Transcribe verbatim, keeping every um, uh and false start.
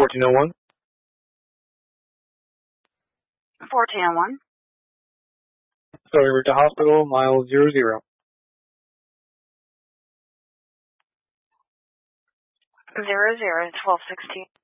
fourteen oh one. fourteen oh one. Sorry, we're to hospital, mile zero zero. Zero zero, twelve sixteen.